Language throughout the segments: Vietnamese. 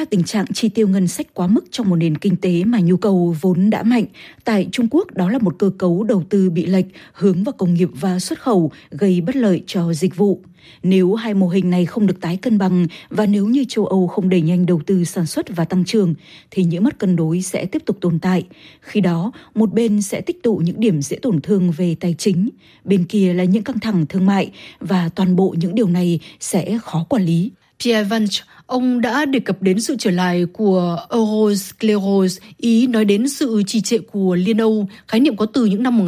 là tình trạng chi tiêu ngân sách quá mức trong một nền kinh tế mà nhu cầu vốn đã mạnh. Tại Trung Quốc, đó là một cơ cấu đầu tư bị lệch, hướng vào công nghiệp và xuất khẩu, gây bất lợi cho dịch vụ. Nếu hai mô hình này không được tái cân bằng và nếu như châu Âu không đẩy nhanh đầu tư sản xuất và tăng trưởng, thì những mất cân đối sẽ tiếp tục tồn tại. Khi đó, một bên sẽ tích tụ những điểm dễ tổn thương về tài chính, bên kia là những căng thẳng thương mại và toàn bộ những điều này sẽ khó quản lý. Pierre Vanch, ông đã đề cập đến sự trở lại của Euroscleros, ý nói đến sự trì trệ của Liên Âu, khái niệm có từ những năm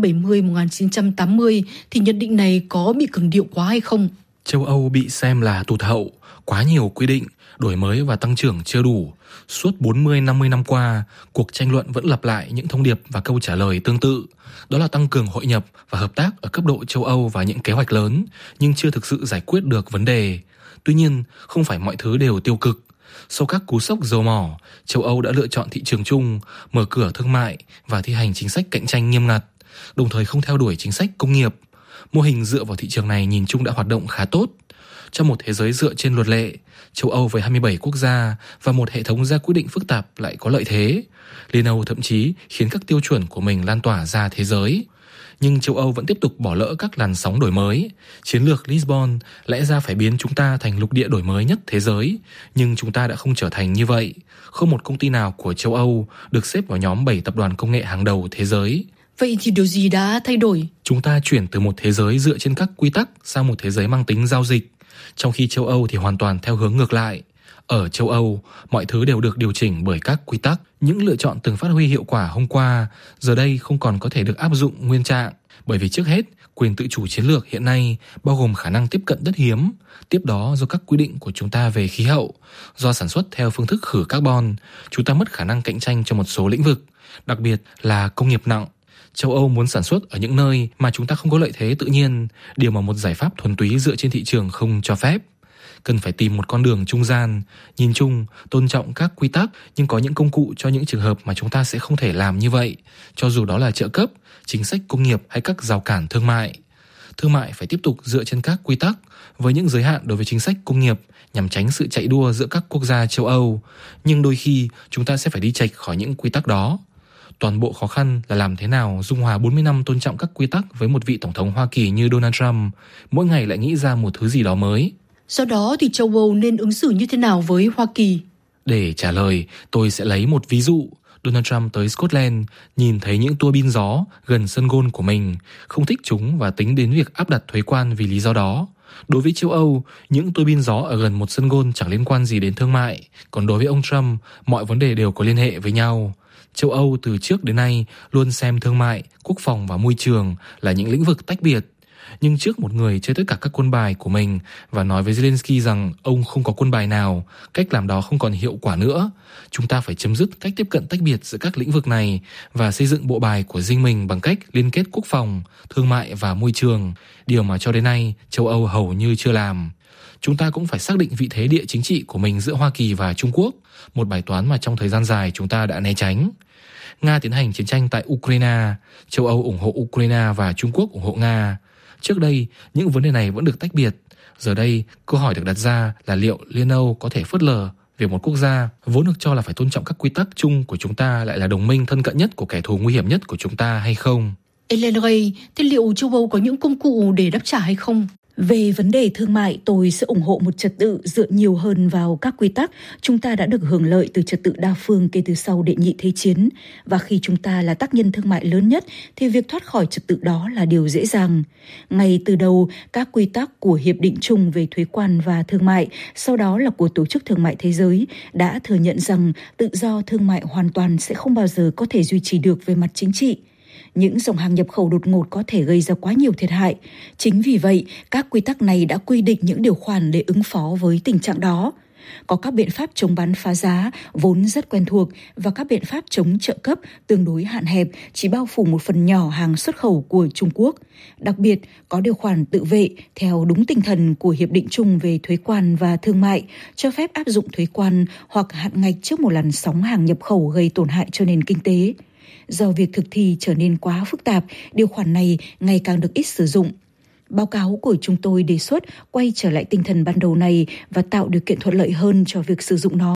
1970-1980, thì nhận định này có bị cường điệu quá hay không? Châu Âu bị xem là tụt hậu, quá nhiều quy định, đổi mới và tăng trưởng chưa đủ. Suốt 40-50 năm qua, cuộc tranh luận vẫn lặp lại những thông điệp và câu trả lời tương tự. Đó là tăng cường hội nhập và hợp tác ở cấp độ châu Âu và những kế hoạch lớn, nhưng chưa thực sự giải quyết được vấn đề. Tuy nhiên, không phải mọi thứ đều tiêu cực. Sau các cú sốc dầu mỏ, châu Âu đã lựa chọn thị trường chung, mở cửa thương mại và thi hành chính sách cạnh tranh nghiêm ngặt, đồng thời không theo đuổi chính sách công nghiệp. Mô hình dựa vào thị trường này nhìn chung đã hoạt động khá tốt. Trong một thế giới dựa trên luật lệ, châu Âu với 27 quốc gia và một hệ thống ra quyết định phức tạp lại có lợi thế. Liên Âu thậm chí khiến các tiêu chuẩn của mình lan tỏa ra thế giới. Nhưng châu Âu vẫn tiếp tục bỏ lỡ các làn sóng đổi mới. Chiến lược Lisbon lẽ ra phải biến chúng ta thành lục địa đổi mới nhất thế giới, nhưng chúng ta đã không trở thành như vậy. Không một công ty nào của châu Âu được xếp vào nhóm 7 tập đoàn công nghệ hàng đầu thế giới. Vậy thì điều gì đã thay đổi? Chúng ta chuyển từ một thế giới dựa trên các quy tắc sang một thế giới mang tính giao dịch, trong khi châu Âu thì hoàn toàn theo hướng ngược lại. Ở châu Âu, mọi thứ đều được điều chỉnh bởi các quy tắc. Những lựa chọn từng phát huy hiệu quả hôm qua, giờ đây không còn có thể được áp dụng nguyên trạng. Bởi vì trước hết, quyền tự chủ chiến lược hiện nay bao gồm khả năng tiếp cận đất hiếm. Tiếp đó, do các quy định của chúng ta về khí hậu, do sản xuất theo phương thức khử carbon, chúng ta mất khả năng cạnh tranh trong một số lĩnh vực, đặc biệt là công nghiệp nặng. Châu Âu muốn sản xuất ở những nơi mà chúng ta không có lợi thế tự nhiên, điều mà một giải pháp thuần túy dựa trên thị trường không cho phép. Cần phải tìm một con đường trung gian, nhìn chung, tôn trọng các quy tắc nhưng có những công cụ cho những trường hợp mà chúng ta sẽ không thể làm như vậy, cho dù đó là trợ cấp, chính sách công nghiệp hay các rào cản thương mại. Thương mại phải tiếp tục dựa trên các quy tắc với những giới hạn đối với chính sách công nghiệp nhằm tránh sự chạy đua giữa các quốc gia châu Âu, nhưng đôi khi chúng ta sẽ phải đi chệch khỏi những quy tắc đó. Toàn bộ khó khăn là làm thế nào dung hòa 40 năm tôn trọng các quy tắc với một vị tổng thống Hoa Kỳ như Donald Trump, mỗi ngày lại nghĩ ra một thứ gì đó mới. Do đó thì châu Âu nên ứng xử như thế nào với Hoa Kỳ? Để trả lời, tôi sẽ lấy một ví dụ. Donald Trump tới Scotland, nhìn thấy những tua bin gió gần sân golf của mình, không thích chúng và tính đến việc áp đặt thuế quan vì lý do đó. Đối với châu Âu, những tua bin gió ở gần một sân golf chẳng liên quan gì đến thương mại, còn đối với ông Trump, mọi vấn đề đều có liên hệ với nhau. Châu Âu từ trước đến nay luôn xem thương mại, quốc phòng và môi trường là những lĩnh vực tách biệt. Nhưng trước một người chơi tất cả các quân bài của mình và nói với Zelensky rằng ông không có quân bài nào, cách làm đó không còn hiệu quả nữa. Chúng ta phải chấm dứt cách tiếp cận tách biệt giữa các lĩnh vực này và xây dựng bộ bài của riêng mình bằng cách liên kết quốc phòng, thương mại và môi trường, điều mà cho đến nay châu Âu hầu như chưa làm. Chúng ta cũng phải xác định vị thế địa chính trị của mình giữa Hoa Kỳ và Trung Quốc, một bài toán mà trong thời gian dài chúng ta đã né tránh. Nga tiến hành chiến tranh tại Ukraine, châu Âu ủng hộ Ukraine và Trung Quốc ủng hộ Nga. Trước đây, những vấn đề này vẫn được tách biệt. Giờ đây, câu hỏi được đặt ra là liệu Liên Âu có thể phớt lờ việc một quốc gia vốn được cho là phải tôn trọng các quy tắc chung của chúng ta lại là đồng minh thân cận nhất của kẻ thù nguy hiểm nhất của chúng ta hay không? Hélène Rey, thế liệu châu Âu có những công cụ để đáp trả hay không? Về vấn đề thương mại, tôi sẽ ủng hộ một trật tự dựa nhiều hơn vào các quy tắc. Chúng ta đã được hưởng lợi từ trật tự đa phương kể từ sau Đệ nhị Thế chiến. Và khi chúng ta là tác nhân thương mại lớn nhất, thì việc thoát khỏi trật tự đó là điều dễ dàng. Ngay từ đầu, các quy tắc của Hiệp định chung về thuế quan và thương mại, sau đó là của Tổ chức Thương mại Thế giới, đã thừa nhận rằng tự do thương mại hoàn toàn sẽ không bao giờ có thể duy trì được về mặt chính trị. Những dòng hàng nhập khẩu đột ngột có thể gây ra quá nhiều thiệt hại. Chính vì vậy, các quy tắc này đã quy định những điều khoản để ứng phó với tình trạng đó. Có các biện pháp chống bán phá giá vốn rất quen thuộc và các biện pháp chống trợ cấp tương đối hạn hẹp chỉ bao phủ một phần nhỏ hàng xuất khẩu của Trung Quốc. Đặc biệt, có điều khoản tự vệ theo đúng tinh thần của Hiệp định chung về thuế quan và thương mại, cho phép áp dụng thuế quan hoặc hạn ngạch trước một làn sóng hàng nhập khẩu gây tổn hại cho nền kinh tế. Do việc thực thi trở nên quá phức tạp, điều khoản này ngày càng được ít sử dụng. Báo cáo của chúng tôi đề xuất quay trở lại tinh thần ban đầu này và tạo điều kiện thuận lợi hơn cho việc sử dụng nó.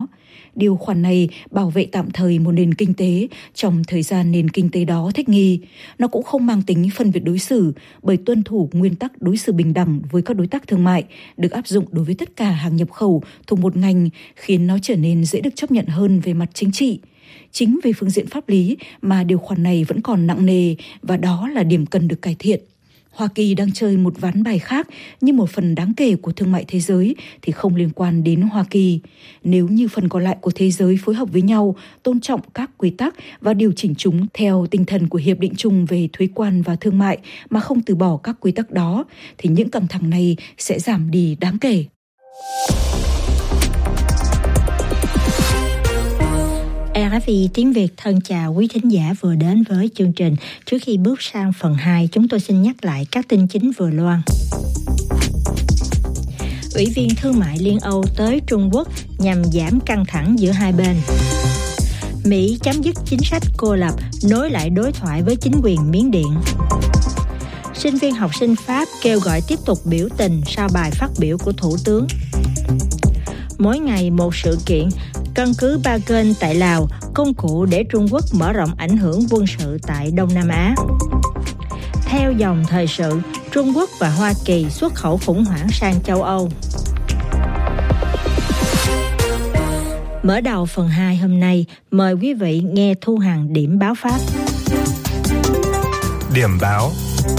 Điều khoản này bảo vệ tạm thời một nền kinh tế trong thời gian nền kinh tế đó thích nghi. Nó cũng không mang tính phân biệt đối xử bởi tuân thủ nguyên tắc đối xử bình đẳng với các đối tác thương mại được áp dụng đối với tất cả hàng nhập khẩu thuộc một ngành, khiến nó trở nên dễ được chấp nhận hơn về mặt chính trị. Chính về phương diện pháp lý mà điều khoản này vẫn còn nặng nề, và đó là điểm cần được cải thiện. Hoa Kỳ đang chơi một ván bài khác, nhưng một phần đáng kể của thương mại thế giới thì không liên quan đến Hoa Kỳ. Nếu như phần còn lại của thế giới phối hợp với nhau, tôn trọng các quy tắc và điều chỉnh chúng theo tinh thần của Hiệp định chung về thuế quan và thương mại mà không từ bỏ các quy tắc đó, thì những căng thẳng này sẽ giảm đi đáng kể. RFI tiếng Việt thân chào quý thính giả vừa đến với chương trình. Trước khi bước sang phần 2, chúng tôi xin nhắc lại các tin chính vừa loan. Ủy viên Thương mại Liên Âu tới Trung Quốc nhằm giảm căng thẳng giữa hai bên. Mỹ chấm dứt chính sách cô lập, nối lại đối thoại với chính quyền Miến Điện. Sinh viên học sinh Pháp kêu gọi tiếp tục biểu tình sau bài phát biểu của Thủ tướng. Mỗi ngày một sự kiện, căn cứ Ba Kênh tại Lào, công cụ để Trung Quốc mở rộng ảnh hưởng quân sự tại Đông Nam Á. Theo dòng thời sự, Trung Quốc và Hoa Kỳ xuất khẩu khủng hoảng sang châu Âu. Mở đầu phần 2 hôm nay, mời quý vị nghe Thu Hằng điểm báo Pháp. Điểm báo.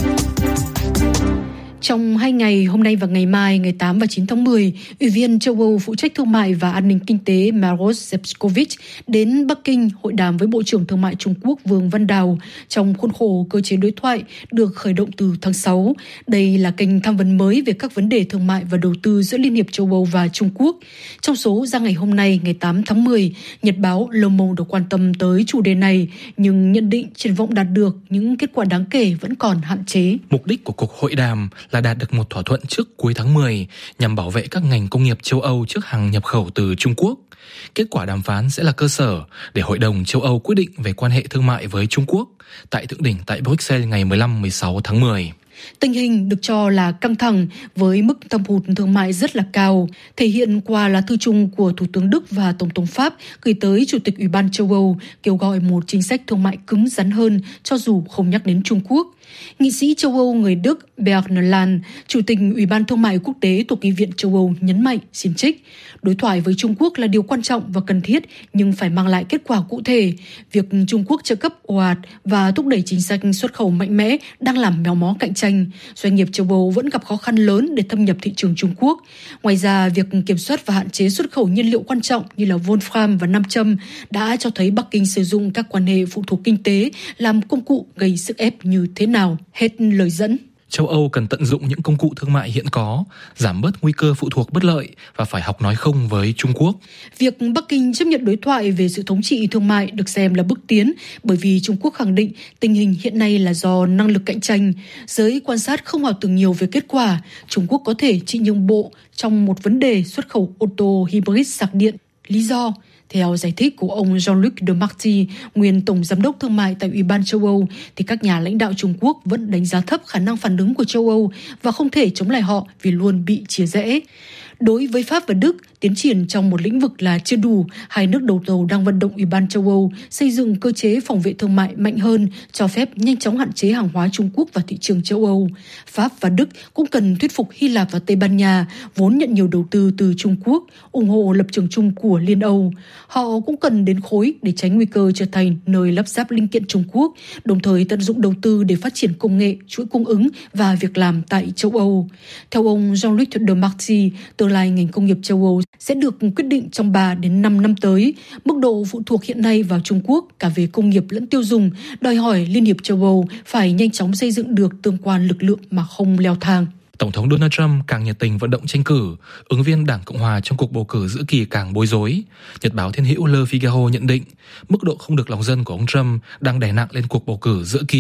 Trong 2 ngày, hôm nay và ngày mai, ngày 8 và 9 tháng 10, Ủy viên châu Âu phụ trách thương mại và an ninh kinh tế Maroš Šefčovič đến Bắc Kinh hội đàm với Bộ trưởng Thương mại Trung Quốc Vương Văn Đào trong khuôn khổ cơ chế đối thoại được khởi động từ tháng 6. Đây là kênh tham vấn mới về các vấn đề thương mại và đầu tư giữa Liên hiệp châu Âu và Trung Quốc. Trong số ra ngày hôm nay, ngày 8 tháng 10, Nhật báo Le Monde được quan tâm tới chủ đề này, nhưng nhận định triển vọng đạt được những kết quả đáng kể vẫn còn hạn chế. Mục đích của cuộc hội đàm là đạt được một thỏa thuận trước cuối tháng 10 nhằm bảo vệ các ngành công nghiệp châu Âu trước hàng nhập khẩu từ Trung Quốc. Kết quả đàm phán sẽ là cơ sở để Hội đồng châu Âu quyết định về quan hệ thương mại với Trung Quốc tại thượng đỉnh tại Bruxelles ngày 15-16 tháng 10. Tình hình được cho là căng thẳng với mức thâm hụt thương mại rất là cao, thể hiện qua lá thư chung của Thủ tướng Đức và Tổng thống Pháp gửi tới Chủ tịch Ủy ban châu Âu kêu gọi một chính sách thương mại cứng rắn hơn cho dù không nhắc đến Trung Quốc. Nghị sĩ châu Âu người Đức Bernd Lange, Chủ tịch Ủy ban Thương mại Quốc tế thuộc Nghị viện châu Âu nhấn mạnh, xin trích, đối thoại với Trung Quốc là điều quan trọng và cần thiết nhưng phải mang lại kết quả cụ thể. Việc Trung Quốc trợ cấp ồ ạt và thúc đẩy chính sách xuất khẩu mạnh mẽ đang làm méo mó cạnh tranh. Doanh nghiệp châu Âu vẫn gặp khó khăn lớn để thâm nhập thị trường Trung Quốc. Ngoài ra, việc kiểm soát và hạn chế xuất khẩu nhiên liệu quan trọng như là Wolfram và nam châm đã cho thấy Bắc Kinh sử dụng các quan hệ phụ thuộc kinh tế làm công cụ gây sức ép như thế nào. Hết lời dẫn. Châu Âu cần tận dụng những công cụ thương mại hiện có, giảm bớt nguy cơ phụ thuộc bất lợi và phải học nói không với Trung Quốc. Việc Bắc Kinh chấp nhận đối thoại về sự thống trị thương mại được xem là bước tiến, bởi vì Trung Quốc khẳng định tình hình hiện nay là do năng lực cạnh tranh. Giới quan sát không ảo tưởng nhiều về kết quả. Trung Quốc có thể chỉ nhượng bộ trong một vấn đề xuất khẩu ô tô hybrid sạc điện. Lý do? Theo giải thích của ông Jean-Luc Demarty, nguyên Tổng Giám đốc Thương mại tại Ủy ban châu Âu, thì các nhà lãnh đạo Trung Quốc vẫn đánh giá thấp khả năng phản ứng của châu Âu và không thể chống lại họ vì luôn bị chia rẽ. Đối với Pháp và Đức, tiến triển trong một lĩnh vực là chưa đủ. Hai nước đầu tàu đang vận động Ủy ban châu Âu xây dựng cơ chế phòng vệ thương mại mạnh hơn, cho phép nhanh chóng hạn chế hàng hóa Trung Quốc vào thị trường châu Âu. Pháp và Đức cũng cần thuyết phục Hy Lạp và Tây Ban Nha, vốn nhận nhiều đầu tư từ Trung Quốc, ủng hộ lập trường chung của Liên Âu. Họ cũng cần đến khối để tránh nguy cơ trở thành nơi lắp ráp linh kiện Trung Quốc, đồng thời tận dụng đầu tư để phát triển công nghệ, chuỗi cung ứng và việc làm tại châu Âu. Theo ông Jean-Luc Demarty, tương lai ngành công nghiệp châu Âu sẽ được quyết định trong 3 đến 5 năm tới. Mức độ phụ thuộc hiện nay vào Trung Quốc cả về công nghiệp lẫn tiêu dùng đòi hỏi Liên hiệp châu Âu phải nhanh chóng xây dựng được tương quan lực lượng mà không leo thang. Tổng thống Donald Trump càng nhiệt tình vận động tranh cử, ứng viên Đảng Cộng hòa trong cuộc bầu cử giữa kỳ càng bối rối. Nhật báo thiên hữu Le Figaro nhận định, mức độ không được lòng dân của ông Trump đang đè nặng lên cuộc bầu cử giữa kỳ.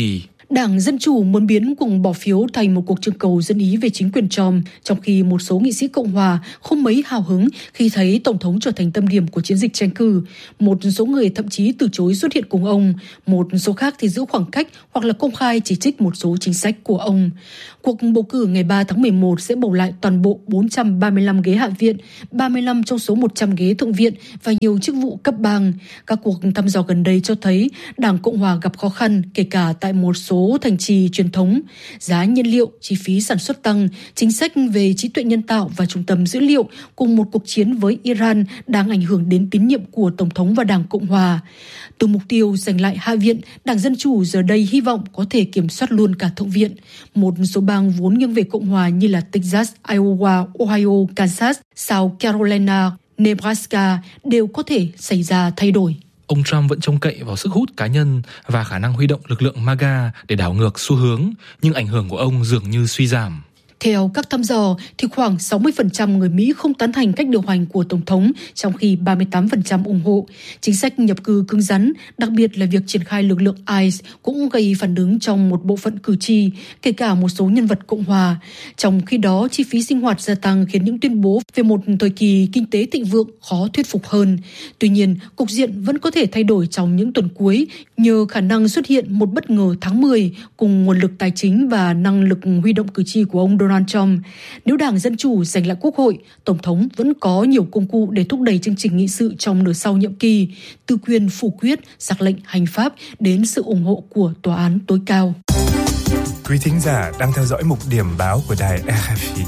Đảng Dân Chủ muốn biến cuộc bỏ phiếu thành một cuộc trưng cầu dân ý về chính quyền Trump, trong khi một số nghị sĩ Cộng hòa không mấy hào hứng khi thấy Tổng thống trở thành tâm điểm của chiến dịch tranh cử. Một số người thậm chí từ chối xuất hiện cùng ông, một số khác thì giữ khoảng cách hoặc là công khai chỉ trích một số chính sách của ông. Cuộc bầu cử ngày 3 tháng 11 sẽ bầu lại toàn bộ 435 ghế Hạ viện, 35 trong số 100 ghế Thượng viện và nhiều chức vụ cấp bang. Các cuộc thăm dò gần đây cho thấy Đảng Cộng hòa gặp khó khăn, kể cả tại một số thành trì truyền thống. Giá nhiên liệu, chi phí sản xuất tăng, chính sách về trí tuệ nhân tạo và trung tâm dữ liệu cùng một cuộc chiến với Iran đang ảnh hưởng đến tín nhiệm của Tổng thống và Đảng Cộng hòa. Từ mục tiêu giành lại Hạ viện, Đảng Dân Chủ giờ đây hy vọng có thể kiểm soát luôn cả Thượng viện. Một số bang vốn nghiêng về Cộng hòa như là Texas, Iowa, Ohio, Kansas, South Carolina, Nebraska đều có thể xảy ra thay đổi. Ông Trump vẫn trông cậy vào sức hút cá nhân và khả năng huy động lực lượng MAGA để đảo ngược xu hướng, nhưng ảnh hưởng của ông dường như suy giảm. Theo các thăm dò, thì khoảng 60% người Mỹ không tán thành cách điều hành của Tổng thống, trong khi 38% ủng hộ. Chính sách nhập cư cứng rắn, đặc biệt là việc triển khai lực lượng ICE cũng gây phản ứng trong một bộ phận cử tri, kể cả một số nhân vật Cộng hòa. Trong khi đó, chi phí sinh hoạt gia tăng khiến những tuyên bố về một thời kỳ kinh tế thịnh vượng khó thuyết phục hơn. Tuy nhiên, cục diện vẫn có thể thay đổi trong những tuần cuối nhờ khả năng xuất hiện một bất ngờ tháng 10 cùng nguồn lực tài chính và năng lực huy động cử tri của ông Donald Trump. Nếu Đảng Dân Chủ giành lại Quốc hội, Tổng thống vẫn có nhiều công cụ để thúc đẩy chương trình nghị sự trong nửa sau nhiệm kỳ, từ quyền phủ quyết, sắc lệnh hành pháp đến sự ủng hộ của tòa án tối cao. Quý thính giả đang theo dõi mục điểm báo của đài RFI.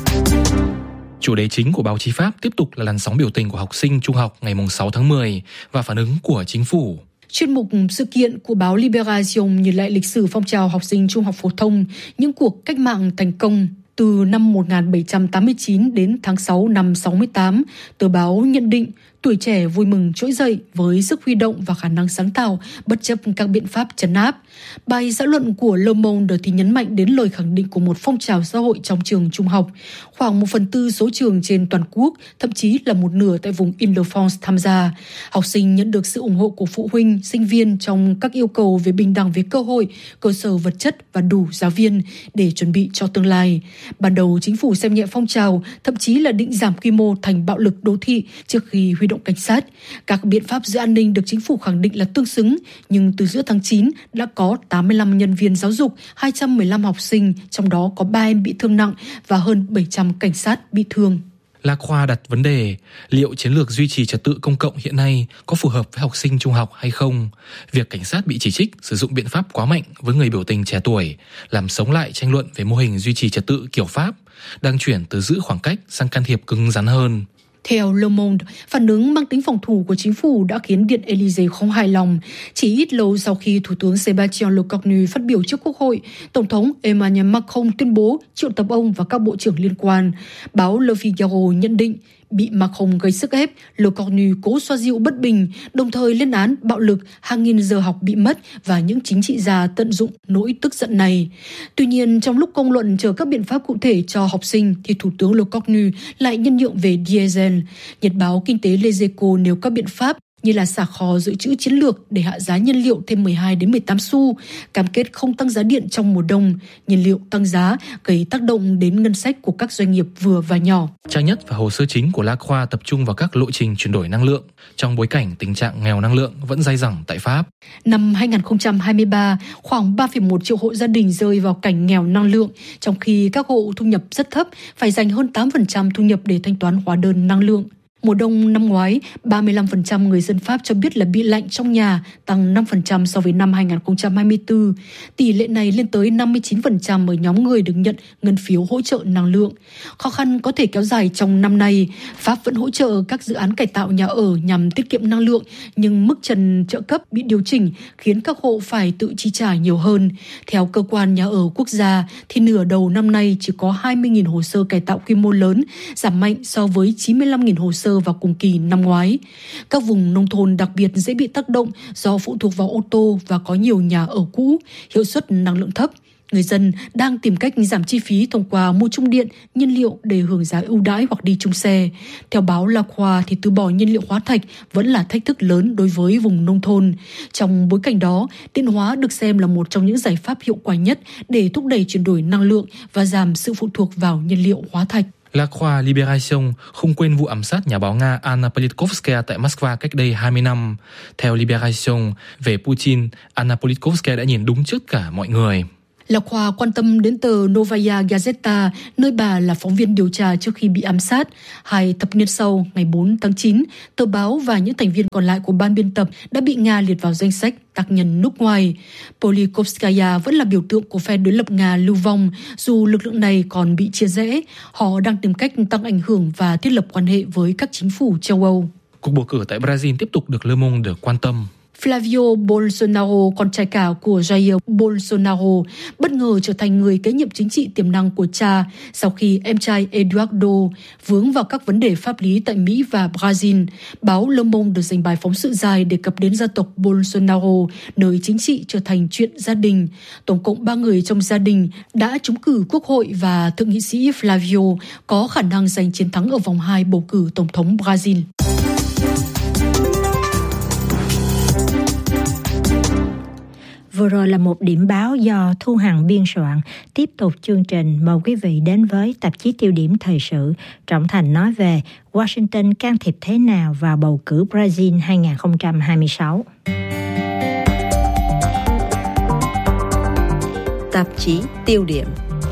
Chủ đề chính của báo chí Pháp tiếp tục là làn sóng biểu tình của học sinh trung học ngày 6 tháng 10 và phản ứng của chính phủ. Chuyên mục sự kiện của báo Libération nhìn lại lịch sử phong trào học sinh trung học phổ thông, những cuộc cách mạng thành công. Từ năm 1789 đến tháng 6 năm 68, tờ báo nhận định tuổi trẻ vui mừng trỗi dậy với sức huy động và khả năng sáng tạo bất chấp các biện pháp trấn áp. Bài xã luận của Le Monde thì nhấn mạnh đến lời khẳng định của một phong trào xã hội trong trường trung học. Khoảng 1/4 số trường trên toàn quốc, thậm chí là một nửa tại vùng Île-de-France tham gia. Học sinh nhận được sự ủng hộ của phụ huynh, sinh viên trong các yêu cầu về bình đẳng về cơ hội, cơ sở vật chất và đủ giáo viên để chuẩn bị cho tương lai. Ban đầu chính phủ xem nhẹ phong trào, thậm chí là định giảm quy mô thành bạo lực đô thị trước khi huy động cảnh sát. Các biện pháp giữ an ninh được chính phủ khẳng định là tương xứng, nhưng từ giữa tháng 9 đã có 85 nhân viên giáo dục, 215 học sinh, trong đó có 3 em bị thương nặng và hơn 700 cảnh sát bị thương. Lacroix đặt vấn đề liệu chiến lược duy trì trật tự công cộng hiện nay có phù hợp với học sinh trung học hay không. Việc cảnh sát bị chỉ trích sử dụng biện pháp quá mạnh với người biểu tình trẻ tuổi làm sống lại tranh luận về mô hình duy trì trật tự kiểu Pháp, đang chuyển từ giữ khoảng cách sang can thiệp cứng rắn hơn. Theo Le Monde, phản ứng mang tính phòng thủ của chính phủ đã khiến Điện Élysée không hài lòng. Chỉ ít lâu sau khi Thủ tướng Sébastien Lecornu phát biểu trước Quốc hội, Tổng thống Emmanuel Macron tuyên bố triệu tập ông và các bộ trưởng liên quan. Báo Le Figaro nhận định, bị Macron gây sức ép, Lecornu cố xoa dịu bất bình, đồng thời lên án bạo lực, hàng nghìn giờ học bị mất và những chính trị gia tận dụng nỗi tức giận này. Tuy nhiên, trong lúc công luận chờ các biện pháp cụ thể cho học sinh, thì Thủ tướng Lecornu lại nhân nhượng về diesel. Nhật báo Kinh tế Les Echos nêu các biện pháp như là xả kho dự trữ chiến lược để hạ giá nhiên liệu thêm 12 đến 18 xu, cam kết không tăng giá điện trong mùa đông, nhiên liệu tăng giá gây tác động đến ngân sách của các doanh nghiệp vừa và nhỏ. Trang nhất và hồ sơ chính của Lacroix tập trung vào các lộ trình chuyển đổi năng lượng trong bối cảnh tình trạng nghèo năng lượng vẫn dai dẳng tại Pháp. Năm 2023, khoảng 3,1 triệu hộ gia đình rơi vào cảnh nghèo năng lượng, trong khi các hộ thu nhập rất thấp phải dành hơn 8% thu nhập để thanh toán hóa đơn năng lượng. Mùa đông năm ngoái, 35% người dân Pháp cho biết là bị lạnh trong nhà, tăng 5% so với năm 2024. Tỷ lệ này lên tới 59% ở nhóm người được nhận ngân phiếu hỗ trợ năng lượng. Khó khăn có thể kéo dài trong năm nay. Pháp vẫn hỗ trợ các dự án cải tạo nhà ở nhằm tiết kiệm năng lượng, nhưng mức trần trợ cấp bị điều chỉnh khiến các hộ phải tự chi trả nhiều hơn. Theo Cơ quan Nhà ở Quốc gia, thì nửa đầu năm nay chỉ có 20.000 hồ sơ cải tạo quy mô lớn, giảm mạnh so với 95.000 hồ sơ vào cùng kỳ năm ngoái. Các vùng nông thôn đặc biệt dễ bị tác động do phụ thuộc vào ô tô và có nhiều nhà ở cũ, hiệu suất năng lượng thấp. Người dân đang tìm cách giảm chi phí thông qua mua chung điện, nhiên liệu để hưởng giá ưu đãi hoặc đi chung xe. Theo báo La Croix thì từ bỏ nhiên liệu hóa thạch vẫn là thách thức lớn đối với vùng nông thôn. Trong bối cảnh đó, điện hóa được xem là một trong những giải pháp hiệu quả nhất để thúc đẩy chuyển đổi năng lượng và giảm sự phụ thuộc vào nhiên liệu hóa thạch. La Croix Libération không quên vụ ám sát nhà báo Nga Anna Politkovskaya tại Moscow cách đây 20 năm. Theo Libération, về Putin, Anna Politkovskaya đã nhìn đúng trước cả mọi người. La Croix quan tâm đến tờ Novaya Gazeta, nơi bà là phóng viên điều tra trước khi bị ám sát. 2 thập niên sau, ngày 4 tháng 9, tờ báo và những thành viên còn lại của ban biên tập đã bị Nga liệt vào danh sách tác nhân nước ngoài. Politkovskaya vẫn là biểu tượng của phe đối lập Nga lưu vong, dù lực lượng này còn bị chia rẽ. Họ đang tìm cách tăng ảnh hưởng và thiết lập quan hệ với các chính phủ châu Âu. Cuộc bầu cử tại Brazil tiếp tục được Le Monde quan tâm. Flavio Bolsonaro, con trai cả của Jair Bolsonaro, bất ngờ trở thành người kế nhiệm chính trị tiềm năng của cha sau khi em trai Eduardo vướng vào các vấn đề pháp lý tại Mỹ và Brazil. Báo Le Monde được dành bài phóng sự dài đề cập đến gia tộc Bolsonaro, nơi chính trị trở thành chuyện gia đình. Tổng cộng 3 người trong gia đình đã trúng cử quốc hội và thượng nghị sĩ Flavio có khả năng giành chiến thắng ở vòng 2 bầu cử tổng thống Brazil. Vừa rồi là một điểm báo do Thu Hằng biên soạn. Tiếp tục chương trình, mời quý vị đến với tạp chí Tiêu điểm thời sự. Trọng Thành nói về Washington can thiệp thế nào vào bầu cử Brazil 2026. Tạp chí Tiêu điểm.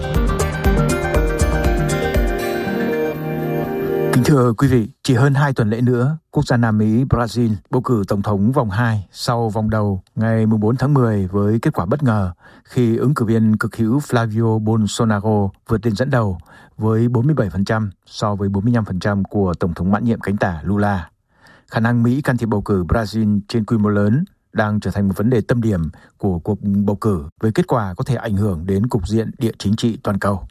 Kính thưa quý vị, chỉ hơn 2 tuần lễ nữa, quốc gia Nam Mỹ Brazil bầu cử tổng thống vòng 2 sau vòng đầu ngày 4 tháng 10 với kết quả bất ngờ khi ứng cử viên cực hữu Flavio Bolsonaro vượt lên dẫn đầu với 47% so với 45% của tổng thống mãn nhiệm cánh tả Lula. Khả năng Mỹ can thiệp bầu cử Brazil trên quy mô lớn đang trở thành một vấn đề tâm điểm của cuộc bầu cử với kết quả có thể ảnh hưởng đến cục diện địa chính trị toàn cầu.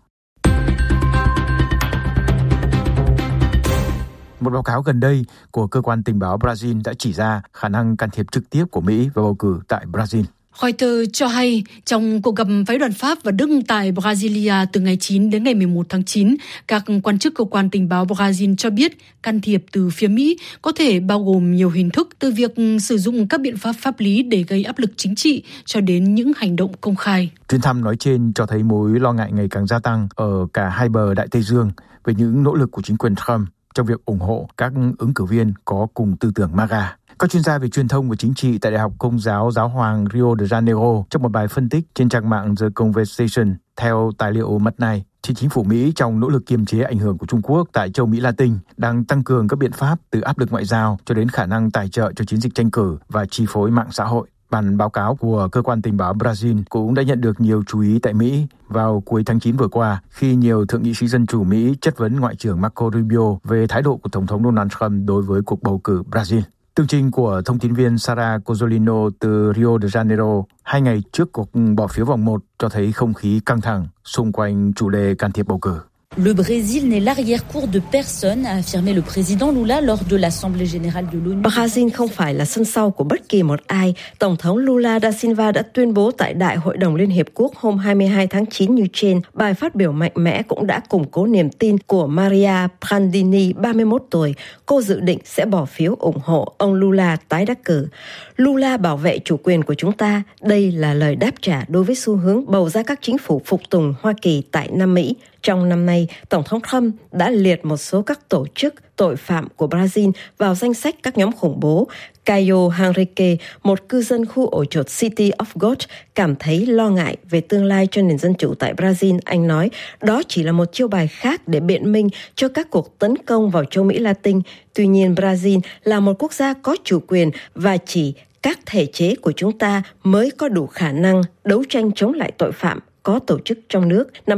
Một báo cáo gần đây của cơ quan tình báo Brazil đã chỉ ra khả năng can thiệp trực tiếp của Mỹ vào bầu cử tại Brazil. Reuters cho hay, trong cuộc gặp phái đoàn Pháp và Đức tại Brasilia từ ngày 9 đến ngày 11 tháng 9, các quan chức cơ quan tình báo Brazil cho biết can thiệp từ phía Mỹ có thể bao gồm nhiều hình thức, từ việc sử dụng các biện pháp pháp lý để gây áp lực chính trị cho đến những hành động công khai. Chuyến thăm nói trên cho thấy mối lo ngại ngày càng gia tăng ở cả hai bờ Đại Tây Dương về những nỗ lực của chính quyền Trump trong việc ủng hộ các ứng cử viên có cùng tư tưởng MAGA. Các chuyên gia về truyền thông và chính trị tại Đại học Công giáo Giáo hoàng Rio de Janeiro trong một bài phân tích trên trang mạng The Conversation theo tài liệu mật này, thì chính phủ Mỹ trong nỗ lực kiềm chế ảnh hưởng của Trung Quốc tại châu Mỹ Latin đang tăng cường các biện pháp từ áp lực ngoại giao cho đến khả năng tài trợ cho chiến dịch tranh cử và chi phối mạng xã hội. Bản báo cáo của cơ quan tình báo Brazil cũng đã nhận được nhiều chú ý tại Mỹ vào cuối tháng 9 vừa qua khi nhiều thượng nghị sĩ Dân chủ Mỹ chất vấn Ngoại trưởng Marco Rubio về thái độ của Tổng thống Donald Trump đối với cuộc bầu cử Brazil. Tường trình của thông tin viên Sarah Cozzolino từ Rio de Janeiro 2 ngày trước cuộc bỏ phiếu vòng 1 cho thấy không khí căng thẳng xung quanh chủ đề can thiệp bầu cử. Le Brésil n'est l'arrière-cour de personne, a affirmé le président Lula lors de l'Assemblée générale de l'ONU. Brazil không phải là sân sau của bất kỳ một ai. Tổng thống Lula da Silva đã tuyên bố tại Đại hội đồng Liên Hiệp Quốc hôm 22 tháng 9 như trên. Bài phát biểu mạnh mẽ cũng đã củng cố niềm tin của Maria Prandini, 31 tuổi. Cô dự định sẽ bỏ phiếu ủng hộ ông Lula tái đắc cử. Lula bảo vệ chủ quyền của chúng ta. Đây là lời đáp trả đối với xu hướng bầu ra các chính phủ phục tùng Hoa Kỳ tại Nam Mỹ. Trong năm nay, Tổng thống Trump đã liệt một số các tổ chức tội phạm của Brazil vào danh sách các nhóm khủng bố. Caio Henrique, một cư dân khu ổ chuột City of God, cảm thấy lo ngại về tương lai cho nền dân chủ tại Brazil. Anh nói, đó chỉ là một chiêu bài khác để biện minh cho các cuộc tấn công vào châu Mỹ Latin. Tuy nhiên, Brazil là một quốc gia có chủ quyền và chỉ các thể chế của chúng ta mới có đủ khả năng đấu tranh chống lại tội phạm có tổ chức trong nước. Năm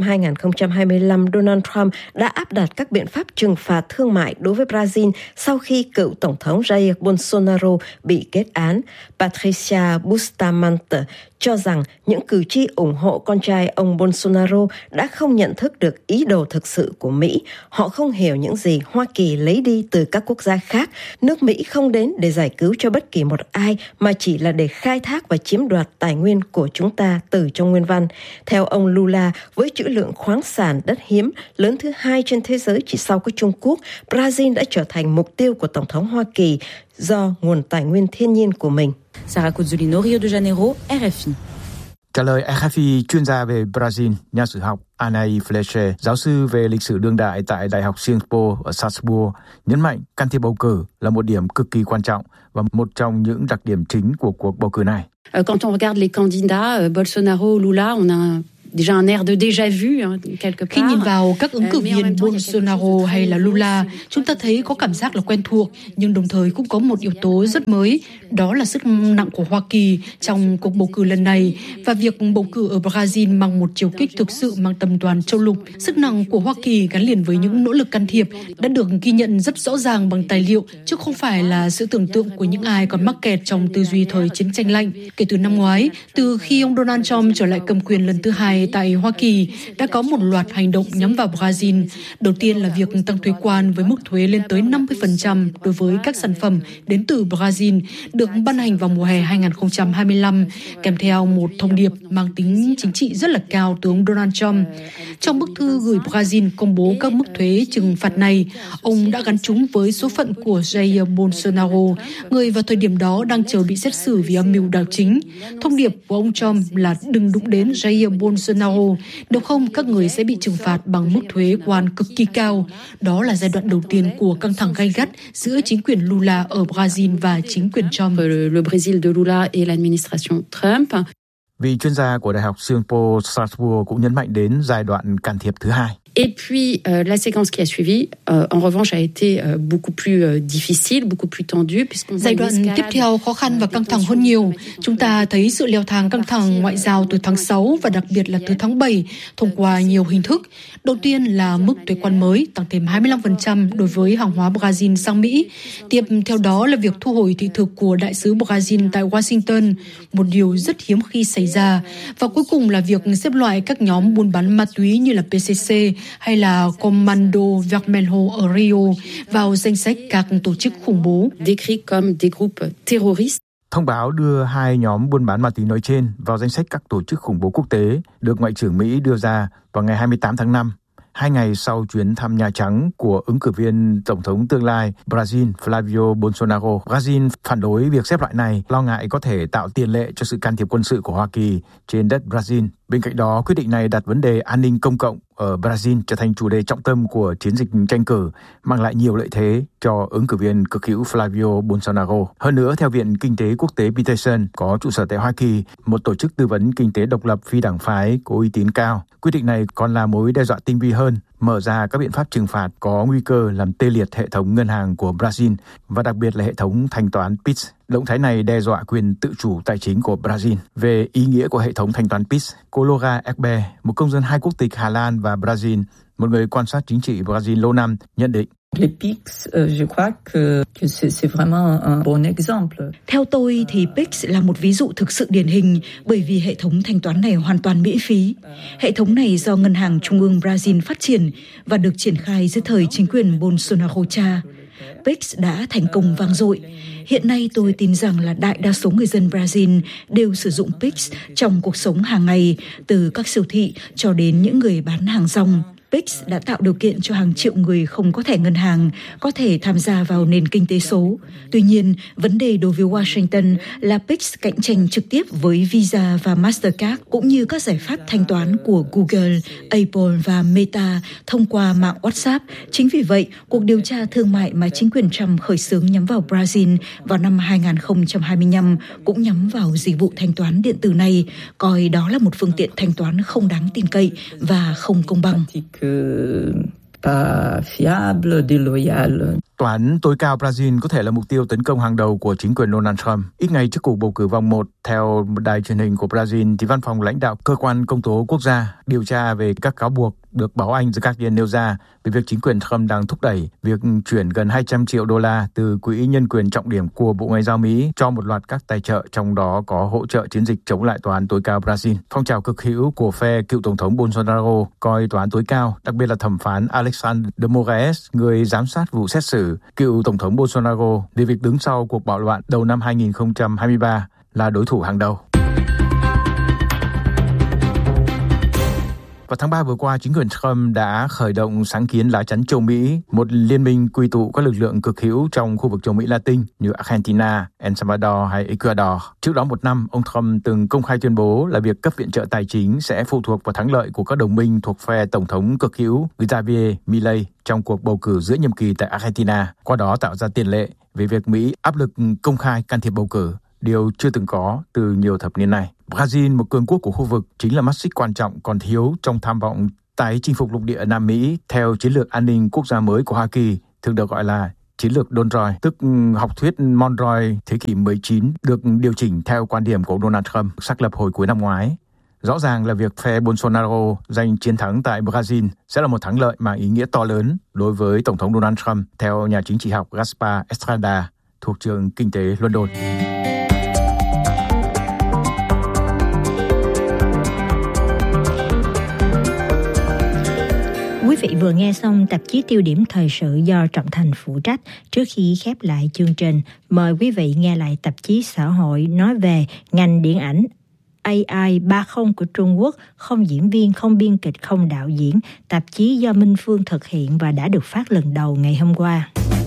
2025, Donald Trump đã áp đặt các biện pháp trừng phạt thương mại đối với Brazil sau khi cựu Tổng thống Jair Bolsonaro bị kết án. Patricia Bustamante, cho rằng những cử tri ủng hộ con trai ông Bolsonaro đã không nhận thức được ý đồ thực sự của Mỹ. Họ không hiểu những gì Hoa Kỳ lấy đi từ các quốc gia khác. Nước Mỹ không đến để giải cứu cho bất kỳ một ai, mà chỉ là để khai thác và chiếm đoạt tài nguyên của chúng ta từ trong nguyên văn. Theo ông Lula, với trữ lượng khoáng sản đất hiếm lớn thứ hai trên thế giới chỉ sau có Trung Quốc, Brazil đã trở thành mục tiêu của Tổng thống Hoa Kỳ do nguồn tài nguyên thiên nhiên của mình. Sarah Cozzolino, Rio de Janeiro, RFI. Trả lời RFI, chuyên gia về Brazil, nhà sử học Anai Fleche, giáo sư về lịch sử đương đại tại Đại học Singapore ở Salzburg, nhấn mạnh can thiệp bầu cử là một điểm cực kỳ quan trọng và một trong những đặc điểm chính của cuộc bầu cử này. Quand on regarde les candidats Bolsonaro, Lula, on a déjà un air de déjà vu quelque part. Khi nhìn vào các ứng cử viên Bolsonaro hay là Lula, chúng ta thấy có cảm giác là quen thuộc, nhưng đồng thời cũng có một yếu tố rất mới, đó là sức nặng của Hoa Kỳ trong cuộc bầu cử lần này, và việc bầu cử ở Brazil mang một chiều kích thực sự mang tầm toàn châu lục. Sức nặng của Hoa Kỳ gắn liền với những nỗ lực can thiệp đã được ghi nhận rất rõ ràng bằng tài liệu, chứ không phải là sự tưởng tượng của những ai còn mắc kẹt trong tư duy thời chiến tranh lạnh. Kể từ năm ngoái, từ khi ông Donald Trump trở lại cầm quyền lần thứ hai tại Hoa Kỳ, đã có một loạt hành động nhắm vào Brazil. Đầu tiên là việc tăng thuế quan với mức thuế lên tới 50% đối với các sản phẩm đến từ Brazil, được ban hành vào mùa hè 2025, kèm theo một thông điệp mang tính chính trị rất là cao từ ông Donald Trump. Trong bức thư gửi Brazil công bố các mức thuế trừng phạt này, ông đã gắn chúng với số phận của Jair Bolsonaro, người vào thời điểm đó đang chờ bị xét xử vì âm mưu đảo chính. Thông điệp của ông Trump là đừng đụng đến Jair Bolsonaro, nếu không các người sẽ bị trừng phạt bằng mức thuế quan cực kỳ cao. Đó là giai đoạn đầu tiên của căng thẳng gay gắt giữa chính quyền Lula ở Brazil và chính quyền Trump. Le Brésil de Lula et l'administration Trump. Vị chuyên gia của Đại học Singapore Salzburg cũng nhấn mạnh đến giai đoạn can thiệp thứ hai. Et puis, la séquence qui a suivi, en revanche, a été beaucoup plus difficile, beaucoup plus tendue. Giai đoạn tiếp theo khó khăn và căng thẳng hơn nhiều. Chúng ta thấy sự leo thang căng thẳng ngoại giao từ tháng 6 và đặc biệt là từ tháng 7 thông qua nhiều hình thức. Đầu tiên là mức thuế quan mới tăng thêm 25% đối với hàng hóa Brazil sang Mỹ. Tiếp theo đó là việc thu hồi thị thực của đại sứ Brazil tại Washington, một điều rất hiếm khi xảy ra. Và cuối cùng là việc xếp loại các nhóm buôn bán ma túy như là PCC hay là Comando Vermelho ở Rio vào danh sách các tổ chức khủng bố. Décrits comme des groupes terroristes. Thông báo đưa hai nhóm buôn bán ma túy nói trên vào danh sách các tổ chức khủng bố quốc tế được Ngoại trưởng Mỹ đưa ra vào ngày 28 tháng 5, 2 ngày sau chuyến thăm Nhà Trắng của ứng cử viên Tổng thống tương lai Brazil Flavio Bolsonaro. Brazil phản đối việc xếp loại này, lo ngại có thể tạo tiền lệ cho sự can thiệp quân sự của Hoa Kỳ trên đất Brazil. Bên cạnh đó, quyết định này đặt vấn đề an ninh công cộng ở Brazil trở thành chủ đề trọng tâm của chiến dịch tranh cử, mang lại nhiều lợi thế cho ứng cử viên cực hữu Flavio Bolsonaro. Hơn nữa, theo Viện Kinh tế Quốc tế Peterson có trụ sở tại Hoa Kỳ, một tổ chức tư vấn kinh tế độc lập phi đảng phái có uy tín cao, quyết định này còn là mối đe dọa tinh vi hơn, mở ra các biện pháp trừng phạt có nguy cơ làm tê liệt hệ thống ngân hàng của Brazil và đặc biệt là hệ thống thanh toán PIX. Động thái này đe dọa quyền tự chủ tài chính của Brazil. Về ý nghĩa của hệ thống thanh toán PIX, Cologa Ekbe, một công dân hai quốc tịch Hà Lan và Brazil, một người quan sát chính trị Brazil lâu năm, nhận định. Theo tôi thì PIX là một ví dụ thực sự điển hình bởi vì hệ thống thanh toán này hoàn toàn miễn phí. Hệ thống này do Ngân hàng Trung ương Brazil phát triển và được triển khai dưới thời chính quyền Bolsonaro cha. PIX đã thành công vang dội. Hiện nay tôi tin rằng là đại đa số người dân Brazil đều sử dụng PIX trong cuộc sống hàng ngày, từ các siêu thị cho đến những người bán hàng rong. PIX đã tạo điều kiện cho hàng triệu người không có thẻ ngân hàng có thể tham gia vào nền kinh tế số. Tuy nhiên, vấn đề đối với Washington là PIX cạnh tranh trực tiếp với Visa và Mastercard cũng như các giải pháp thanh toán của Google, Apple và Meta thông qua mạng WhatsApp. Chính vì vậy, cuộc điều tra thương mại mà chính quyền Trump khởi xướng nhắm vào Brazil vào năm 2025 cũng nhắm vào dịch vụ thanh toán điện tử này, coi đó là một phương tiện thanh toán không đáng tin cậy và không công bằng. Tòa án tối cao Brazil có thể là mục tiêu tấn công hàng đầu của chính quyền Donald Trump. Ít ngày trước cuộc bầu cử vòng 1, theo đài truyền hình của Brazil, thì văn phòng lãnh đạo cơ quan công tố quốc gia điều tra về các cáo buộc được báo Anh The Guardian nêu ra về việc chính quyền Trump đang thúc đẩy việc chuyển gần 200 triệu đô la từ quỹ nhân quyền trọng điểm của Bộ Ngoại giao Mỹ cho một loạt các tài trợ, trong đó có hỗ trợ chiến dịch chống lại Tòa án tối cao Brazil. Phong trào cực hữu của phe cựu Tổng thống Bolsonaro coi Tòa án tối cao, đặc biệt là thẩm phán Alexandre de Moraes, người giám sát vụ xét xử cựu Tổng thống Bolsonaro về việc đứng sau cuộc bạo loạn đầu năm 2023 là đối thủ hàng đầu. Vào tháng 3 vừa qua, chính quyền Trump đã khởi động sáng kiến lá chắn châu Mỹ, một liên minh quy tụ các lực lượng cực hữu trong khu vực châu Mỹ Latin như Argentina, El Salvador hay Ecuador. Trước đó một năm, ông Trump từng công khai tuyên bố là việc cấp viện trợ tài chính sẽ phụ thuộc vào thắng lợi của các đồng minh thuộc phe Tổng thống cực hữu Javier Milei trong cuộc bầu cử giữa nhiệm kỳ tại Argentina, qua đó tạo ra tiền lệ về việc Mỹ áp lực công khai can thiệp bầu cử, điều chưa từng có từ nhiều thập niên nay. Brazil, một cường quốc của khu vực, chính là mắt xích quan trọng còn thiếu trong tham vọng tái chinh phục lục địa Nam Mỹ theo chiến lược an ninh quốc gia mới của Hoa Kỳ, thường được gọi là chiến lược Monroe, tức học thuyết Monroe thế kỷ 19, được điều chỉnh theo quan điểm của Donald Trump xác lập hồi cuối năm ngoái. Rõ ràng là việc phe Bolsonaro giành chiến thắng tại Brazil sẽ là một thắng lợi mang ý nghĩa to lớn đối với Tổng thống Donald Trump, theo nhà chính trị học Gaspar Estrada thuộc trường Kinh tế London. Quý vị vừa nghe xong tạp chí Tiêu điểm thời sự do Trọng Thành phụ trách. Trước khi khép lại chương trình, mời quý vị nghe lại tạp chí xã hội nói về ngành điện ảnh AI 30 của Trung Quốc, không diễn viên, không biên kịch, không đạo diễn. Tạp chí do Minh Phương thực hiện và đã được phát lần đầu ngày hôm qua.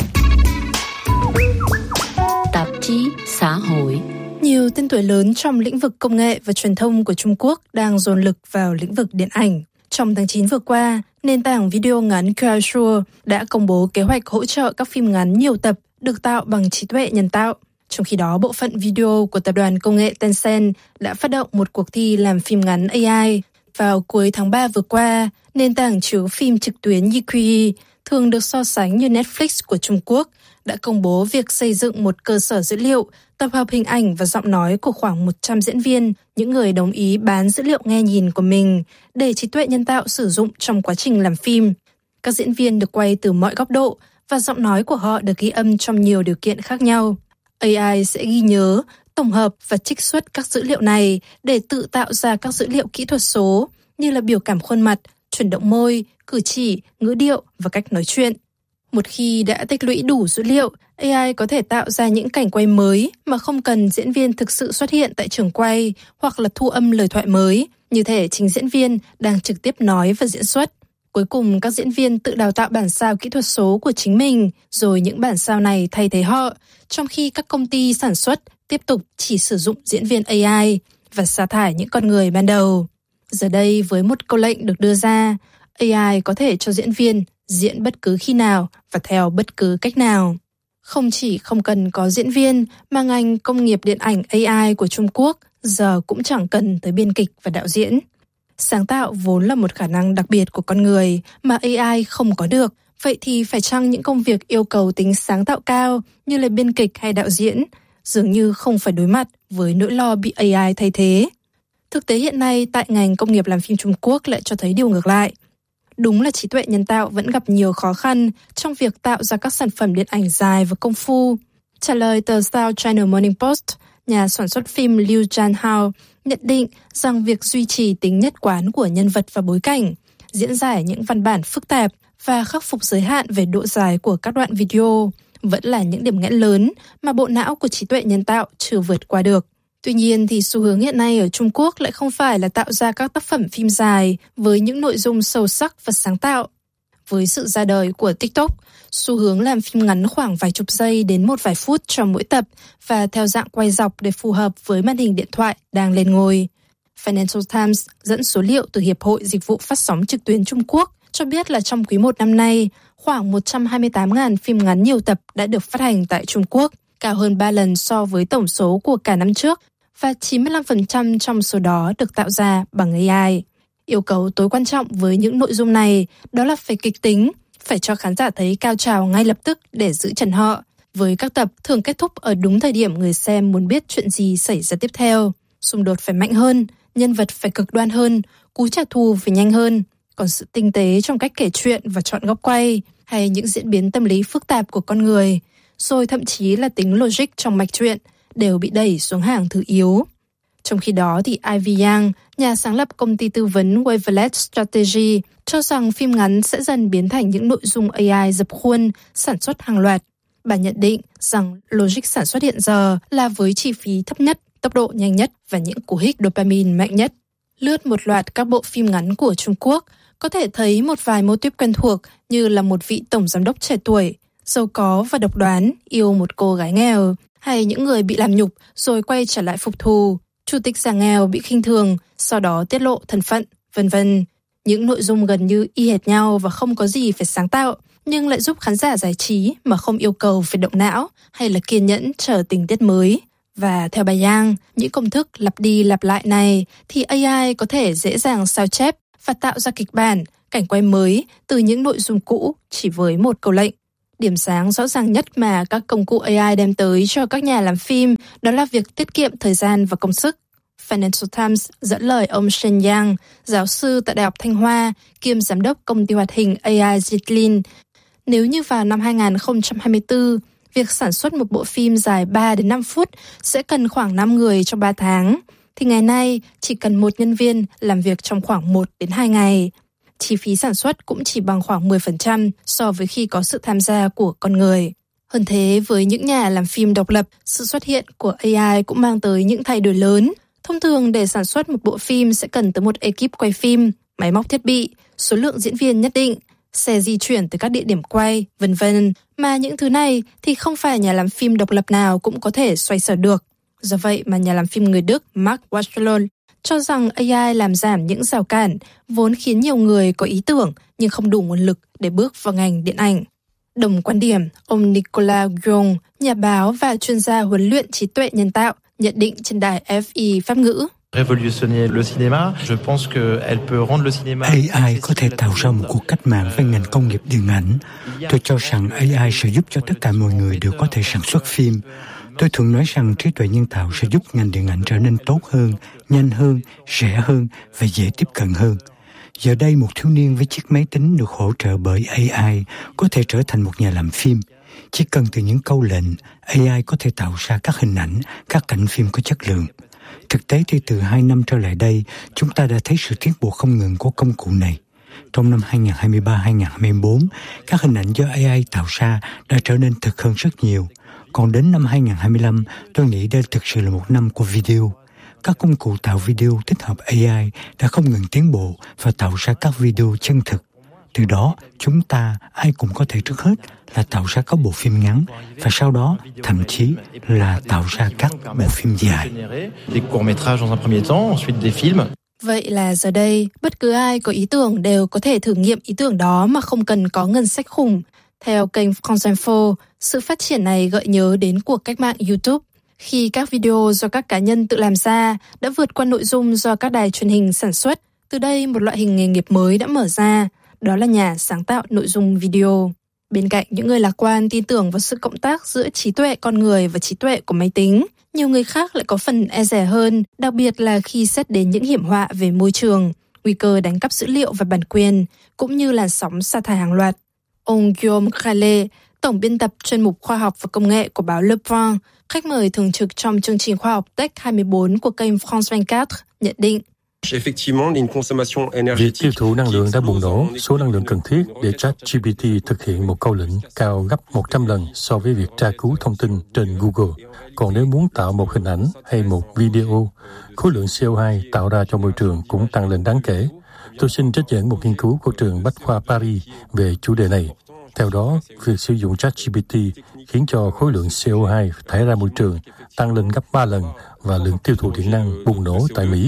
Tạp chí xã hội. Nhiều tên tuổi lớn trong lĩnh vực công nghệ và truyền thông của Trung Quốc đang dồn lực vào lĩnh vực điện ảnh. Trong tháng 9 vừa qua, nền tảng video ngắn Kuaishou đã công bố kế hoạch hỗ trợ các phim ngắn nhiều tập được tạo bằng trí tuệ nhân tạo. Trong khi đó, bộ phận video của tập đoàn công nghệ Tencent đã phát động một cuộc thi làm phim ngắn AI. Vào cuối tháng 3 vừa qua, nền tảng chiếu phim trực tuyến Yiqi, thường được so sánh như Netflix của Trung Quốc, đã công bố việc xây dựng một cơ sở dữ liệu tập hợp hình ảnh và giọng nói của khoảng 100 diễn viên, những người đồng ý bán dữ liệu nghe nhìn của mình để trí tuệ nhân tạo sử dụng trong quá trình làm phim. Các diễn viên được quay từ mọi góc độ và giọng nói của họ được ghi âm trong nhiều điều kiện khác nhau. AI sẽ ghi nhớ, tổng hợp và trích xuất các dữ liệu này để tự tạo ra các dữ liệu kỹ thuật số như là biểu cảm khuôn mặt, chuyển động môi, cử chỉ, ngữ điệu và cách nói chuyện. Một khi đã tích lũy đủ dữ liệu, AI có thể tạo ra những cảnh quay mới mà không cần diễn viên thực sự xuất hiện tại trường quay hoặc là thu âm lời thoại mới, như thể chính diễn viên đang trực tiếp nói và diễn xuất. Cuối cùng, các diễn viên tự đào tạo bản sao kỹ thuật số của chính mình, rồi những bản sao này thay thế họ, trong khi các công ty sản xuất tiếp tục chỉ sử dụng diễn viên AI và sa thải những con người ban đầu. Giờ đây, với một câu lệnh được đưa ra, AI có thể cho diễn viên diễn bất cứ khi nào và theo bất cứ cách nào. Không chỉ không cần có diễn viên, mà ngành công nghiệp điện ảnh AI của Trung Quốc giờ cũng chẳng cần tới biên kịch và đạo diễn. Sáng tạo vốn là một khả năng đặc biệt của con người mà AI không có được. Vậy thì phải chăng những công việc yêu cầu tính sáng tạo cao như là biên kịch hay đạo diễn dường như không phải đối mặt với nỗi lo bị AI thay thế? Thực tế hiện nay tại ngành công nghiệp làm phim Trung Quốc lại cho thấy điều ngược lại. Đúng là trí tuệ nhân tạo vẫn gặp nhiều khó khăn trong việc tạo ra các sản phẩm điện ảnh dài và công phu. Trả lời tờ South China Morning Post, nhà sản xuất phim Liu Jianhao nhận định rằng việc duy trì tính nhất quán của nhân vật và bối cảnh, diễn giải những văn bản phức tạp và khắc phục giới hạn về độ dài của các đoạn video vẫn là những điểm nghẽn lớn mà bộ não của trí tuệ nhân tạo chưa vượt qua được. Tuy nhiên thì xu hướng hiện nay ở Trung Quốc lại không phải là tạo ra các tác phẩm phim dài với những nội dung sâu sắc và sáng tạo. Với sự ra đời của TikTok, xu hướng làm phim ngắn khoảng vài chục giây đến một vài phút cho mỗi tập và theo dạng quay dọc để phù hợp với màn hình điện thoại đang lên ngôi. Financial Times dẫn số liệu từ Hiệp hội Dịch vụ Phát sóng trực tuyến Trung Quốc cho biết là trong quý 1 năm nay, khoảng 128.000 phim ngắn nhiều tập đã được phát hành tại Trung Quốc, cao hơn 3 lần so với tổng số của cả năm trước, và 95% trong số đó được tạo ra bằng AI. Yêu cầu tối quan trọng với những nội dung này đó là phải kịch tính, phải cho khán giả thấy cao trào ngay lập tức để giữ chân họ. Với các tập thường kết thúc ở đúng thời điểm người xem muốn biết chuyện gì xảy ra tiếp theo. Xung đột phải mạnh hơn, nhân vật phải cực đoan hơn, cú trả thù phải nhanh hơn. Còn sự tinh tế trong cách kể chuyện và chọn góc quay, hay những diễn biến tâm lý phức tạp của con người, rồi thậm chí là tính logic trong mạch truyện, đều bị đẩy xuống hàng thứ yếu. Trong khi đó thì Ivy Yang, nhà sáng lập công ty tư vấn Wavelet Strategy, cho rằng phim ngắn sẽ dần biến thành những nội dung AI dập khuôn, sản xuất hàng loạt. Bà nhận định rằng logic sản xuất hiện giờ là với chi phí thấp nhất, tốc độ nhanh nhất và những cú hích dopamine mạnh nhất. Lướt một loạt các bộ phim ngắn của Trung Quốc, có thể thấy một vài mô típ quen thuộc như là một vị tổng giám đốc trẻ tuổi, giàu có và độc đoán, yêu một cô gái nghèo, hay những người bị làm nhục rồi quay trở lại phục thù, chủ tịch già nghèo bị khinh thường, sau đó tiết lộ thân phận, vân vân. Những nội dung gần như y hệt nhau và không có gì phải sáng tạo, nhưng lại giúp khán giả giải trí mà không yêu cầu phải động não hay là kiên nhẫn chờ tình tiết mới. Và theo bà Yang, những công thức lặp đi lặp lại này thì AI có thể dễ dàng sao chép và tạo ra kịch bản, cảnh quay mới từ những nội dung cũ chỉ với một câu lệnh. Điểm sáng rõ ràng nhất mà các công cụ AI đem tới cho các nhà làm phim đó là việc tiết kiệm thời gian và công sức. Financial Times dẫn lời ông Shen Yang, giáo sư tại Đại học Thanh Hoa, kiêm giám đốc công ty hoạt hình AI Zitlin. Nếu như vào năm 2024, việc sản xuất một bộ phim dài 3 đến 5 phút sẽ cần khoảng 5 người trong 3 tháng, thì ngày nay chỉ cần một nhân viên làm việc trong khoảng 1 đến 2 ngày. Chi phí sản xuất cũng chỉ bằng khoảng 10% so với khi có sự tham gia của con người. Hơn thế, với những nhà làm phim độc lập, sự xuất hiện của AI cũng mang tới những thay đổi lớn. Thông thường để sản xuất một bộ phim sẽ cần tới một ekip quay phim, máy móc thiết bị, số lượng diễn viên nhất định, xe di chuyển tới các địa điểm quay, vân vân. Mà những thứ này thì không phải nhà làm phim độc lập nào cũng có thể xoay sở được. Do vậy mà nhà làm phim người Đức Mark Waschel cho rằng AI làm giảm những rào cản vốn khiến nhiều người có ý tưởng nhưng không đủ nguồn lực để bước vào ngành điện ảnh. Đồng quan điểm, ông Nicolas Guillon, nhà báo và chuyên gia huấn luyện trí tuệ nhân tạo, nhận định trên đài FI Pháp ngữ. AI có thể tạo ra một cuộc cách mạng với ngành công nghiệp điện ảnh. Tôi cho rằng AI sẽ giúp cho tất cả mọi người đều có thể sản xuất phim. Tôi thường nói rằng trí tuệ nhân tạo sẽ giúp ngành điện ảnh trở nên tốt hơn, nhanh hơn, rẻ hơn và dễ tiếp cận hơn. Giờ đây một thiếu niên với chiếc máy tính được hỗ trợ bởi AI có thể trở thành một nhà làm phim. Chỉ cần từ những câu lệnh, AI có thể tạo ra các hình ảnh, các cảnh phim có chất lượng. Thực tế thì từ 2 năm trở lại đây, chúng ta đã thấy sự tiến bộ không ngừng của công cụ này. Trong năm 2023-2024, các hình ảnh do AI tạo ra đã trở nên thực hơn rất nhiều. Còn đến năm 2025, tôi nghĩ đây thực sự là một năm của video. Các công cụ tạo video tích hợp AI đã không ngừng tiến bộ và tạo ra các video chân thực. Từ đó, chúng ta ai cũng có thể trước hết là tạo ra các bộ phim ngắn và sau đó thậm chí là tạo ra các bộ phim dài. Vậy là giờ đây, bất cứ ai có ý tưởng đều có thể thử nghiệm ý tưởng đó mà không cần có ngân sách khủng. Theo kênh France Info, sự phát triển này gợi nhớ đến cuộc cách mạng YouTube, khi các video do các cá nhân tự làm ra đã vượt qua nội dung do các đài truyền hình sản xuất. Từ đây, một loại hình nghề nghiệp mới đã mở ra, đó là nhà sáng tạo nội dung video. Bên cạnh những người lạc quan tin tưởng vào sự cộng tác giữa trí tuệ con người và trí tuệ của máy tính, nhiều người khác lại có phần e dè hơn, đặc biệt là khi xét đến những hiểm họa về môi trường, nguy cơ đánh cắp dữ liệu và bản quyền, cũng như làn sóng sa thải hàng loạt. Ông Guillaume Calais, tổng biên tập chuyên mục khoa học và công nghệ của báo Le Point, khách mời thường trực trong chương trình khoa học Tech 24 của kênh France 24, nhận định. Việc tiêu thụ năng lượng đã bùng nổ, số năng lượng cần thiết để ChatGPT thực hiện một câu lệnh cao gấp 100 lần so với việc tra cứu thông tin trên Google. Còn nếu muốn tạo một hình ảnh hay một video, khối lượng CO2 tạo ra cho môi trường cũng tăng lên đáng kể. Tôi xin trích dẫn một nghiên cứu của trường Bách khoa Paris về chủ đề này. Theo đó, việc sử dụng ChatGPT khiến cho khối lượng CO2 thải ra môi trường tăng lên gấp 3 lần và lượng tiêu thụ điện năng bùng nổ tại Mỹ.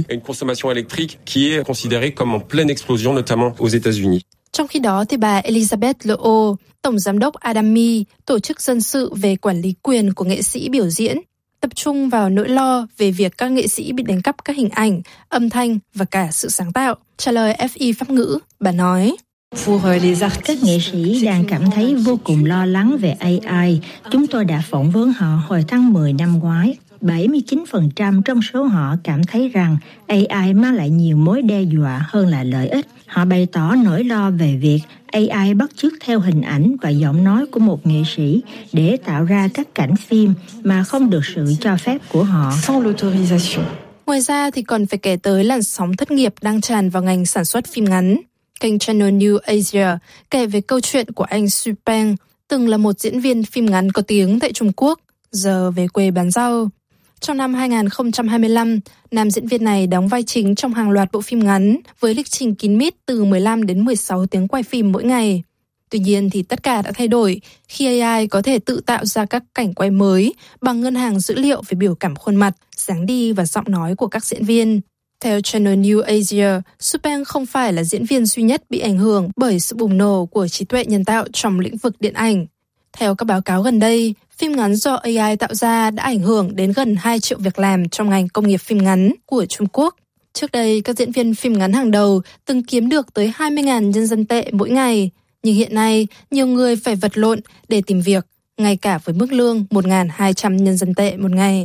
Trong khi đó, thì bà Elizabeth Leau, tổng giám đốc Adami, tổ chức dân sự về quản lý quyền của nghệ sĩ biểu diễn, tập trung vào nỗi lo về việc các nghệ sĩ bị đánh cắp các hình ảnh, âm thanh và cả sự sáng tạo. Trả lời FI Pháp ngữ, bà nói. Các nghệ sĩ đang cảm thấy vô cùng lo lắng về AI. Chúng tôi đã phỏng vấn họ hồi tháng 10 năm ngoái. 79% trong số họ cảm thấy rằng AI mang lại nhiều mối đe dọa hơn là lợi ích. Họ bày tỏ nỗi lo về việc AI bắt chước theo hình ảnh và giọng nói của một nghệ sĩ để tạo ra các cảnh phim mà không được sự cho phép của họ. Ngoài ra thì còn phải kể tới làn sóng thất nghiệp đang tràn vào ngành sản xuất phim ngắn. Kênh Channel News Asia kể về câu chuyện của anh Xu Peng, từng là một diễn viên phim ngắn có tiếng tại Trung Quốc, giờ về quê bán rau. Trong năm 2025, nam diễn viên này đóng vai chính trong hàng loạt bộ phim ngắn với lịch trình kín mít từ 15 đến 16 tiếng quay phim mỗi ngày. Tuy nhiên thì tất cả đã thay đổi khi AI có thể tự tạo ra các cảnh quay mới bằng ngân hàng dữ liệu về biểu cảm khuôn mặt, dáng đi và giọng nói của các diễn viên. Theo Channel News Asia, Xu Peng không phải là diễn viên duy nhất bị ảnh hưởng bởi sự bùng nổ của trí tuệ nhân tạo trong lĩnh vực điện ảnh. Theo các báo cáo gần đây, phim ngắn do AI tạo ra đã ảnh hưởng đến gần 2 triệu việc làm trong ngành công nghiệp phim ngắn của Trung Quốc. Trước đây, các diễn viên phim ngắn hàng đầu từng kiếm được tới 20.000 nhân dân tệ mỗi ngày. Nhưng hiện nay, nhiều người phải vật lộn để tìm việc, ngay cả với mức lương 1.200 nhân dân tệ một ngày.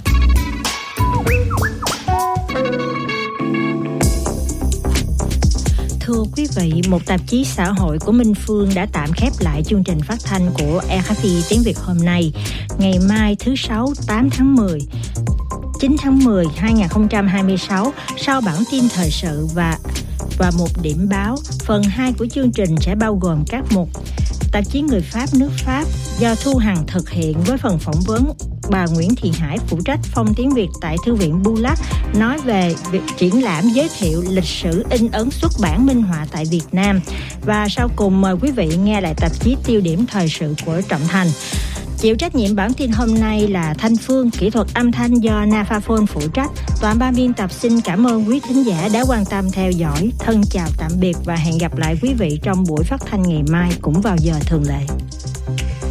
Thưa quý vị, một tạp chí xã hội của Minh Phương đã tạm khép lại chương trình phát thanh của RFI tiếng Việt hôm nay, ngày mai thứ Sáu 8 tháng 10. 9 tháng 10 2026, sau bản tin thời sự và một điểm báo, phần 2 của chương trình sẽ bao gồm các mục tạp chí Người Pháp nước Pháp do Thu Hằng thực hiện với phần phỏng vấn bà Nguyễn Thị Hải, phụ trách Phong tiếng Việt tại Thư viện Bulac, nói về việc triển lãm giới thiệu lịch sử in ấn xuất bản minh họa tại Việt Nam. Và sau cùng mời quý vị nghe lại tạp chí Tiêu điểm thời sự của Trọng Thành. Chịu trách nhiệm bản tin hôm nay là Thanh Phương, kỹ thuật âm thanh do Nafaphone phụ trách. Toàn ban biên tập xin cảm ơn quý thính giả đã quan tâm theo dõi. Thân chào tạm biệt và hẹn gặp lại quý vị trong buổi phát thanh ngày mai cũng vào giờ thường lệ.